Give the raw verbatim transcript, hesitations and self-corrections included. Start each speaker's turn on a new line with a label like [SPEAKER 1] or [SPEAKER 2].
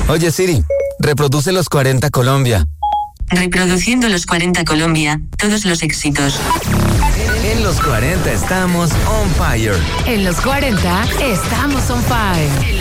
[SPEAKER 1] Oye Siri, reproduce los cuarenta Colombia.
[SPEAKER 2] Reproduciendo los cuarenta Colombia, todos los éxitos.
[SPEAKER 1] En los cuarenta estamos on fire.
[SPEAKER 3] En los cuarenta estamos on fire.